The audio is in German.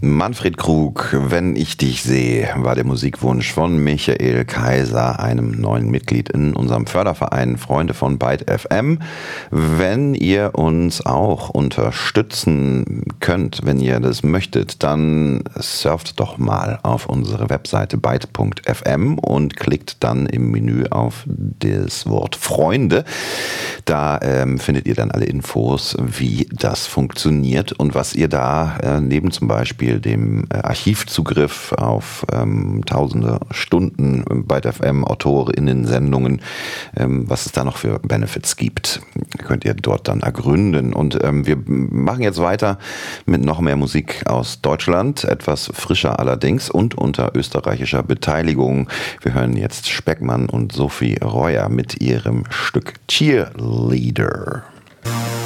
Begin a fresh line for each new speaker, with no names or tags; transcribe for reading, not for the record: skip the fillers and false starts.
Manfred Krug, wenn ich dich sehe, war der Musikwunsch von Michael Kaiser, einem neuen Mitglied in unserem Förderverein Freunde von Byte FM. Wenn ihr uns auch unterstützen könnt, wenn ihr das möchtet, dann surft doch mal auf unsere Webseite byte.fm und klickt dann im Menü auf das Wort Freunde. Da findet ihr dann alle Infos, wie das funktioniert und was ihr da neben zum Beispiel dem Archivzugriff auf tausende Stunden Byte FM AutorInnen-Sendungen, was es da noch für Benefits gibt, könnt ihr dort dann ergründen. Und wir machen jetzt weiter mit noch mehr Musik aus Deutschland, etwas frischer allerdings und unter österreichischer Beteiligung. Wir hören jetzt Speckmann und Sophie Reuer mit ihrem Stück Cheerleader.